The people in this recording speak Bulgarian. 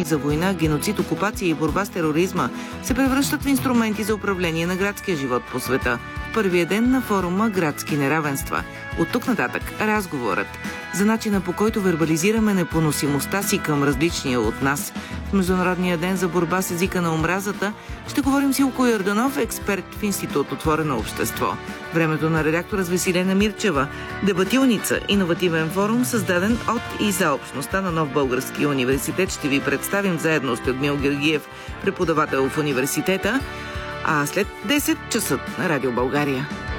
за война, геноцид, окупация и борба с тероризма се превръщат в инструменти за управление на градския живот по света. В първия ден на форума «Градски неравенства». От тук нататък разговорът за начина, по който вербализираме непоносимостта си към различния от нас. В Международния ден за борба с езика на омразата ще говорим с Илко Йорданов, експерт в Институт Отворено общество. Времето на редактора с Веселена Мирчева. Дебатилница, иновативен форум, създаден от и за общността на Нов български университет. Ще ви представим заедно с Людмил Георгиев, преподавател в университета, а след 10 часа на Радио България.